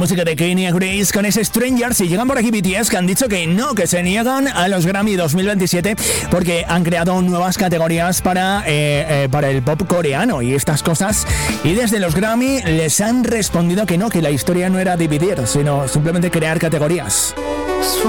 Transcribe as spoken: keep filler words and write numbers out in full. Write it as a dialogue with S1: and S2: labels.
S1: música de Kanye Grace con ese Strangers, y llegan por aquí B T S, que han dicho que no, que se niegan a los Grammy dos mil veintisiete porque han creado nuevas categorías para, eh, eh, para el pop coreano y estas cosas, y desde los Grammy les han respondido que no, que la historia no era dividir, sino simplemente crear categorías.